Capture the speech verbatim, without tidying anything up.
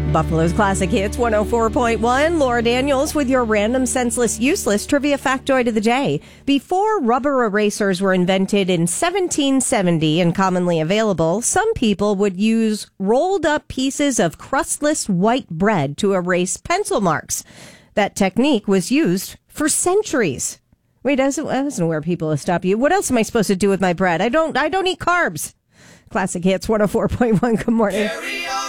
Buffalo's Classic Hits one oh four point one. Laura Daniels with your random, senseless, useless trivia factoid of the day. Before rubber erasers were invented in seventeen seventy and commonly available, some people would use rolled up pieces of crustless white bread to erase pencil marks. That technique was used for centuries. Wait, I wasn't aware people will stop you. What else am I supposed to do with my bread? I don't, I don't eat carbs. Classic Hits one oh four point one. Good morning.